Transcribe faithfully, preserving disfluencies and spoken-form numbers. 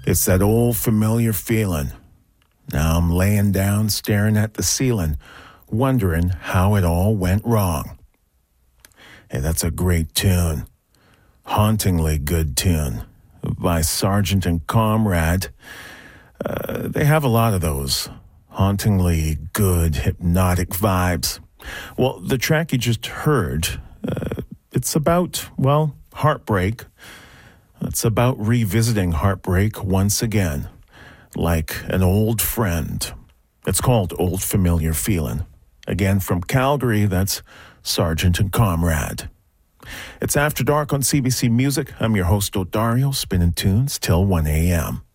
It's that old familiar feeling. Now I'm laying down, staring at the ceiling, wondering how it all went wrong. Hey, that's a great tune. Hauntingly good tune by Sergeant and Comrade. Uh, they have a lot of those hauntingly good, hypnotic vibes. Well, the track you just heard, uh, it's about, well, heartbreak. It's about revisiting heartbreak once again, like an old friend. It's called Old Familiar Feeling. Again, from Calgary, that's Sergeant and Comrade. It's After Dark on C B C Music. I'm your host, Odario, spinning tunes till one a.m.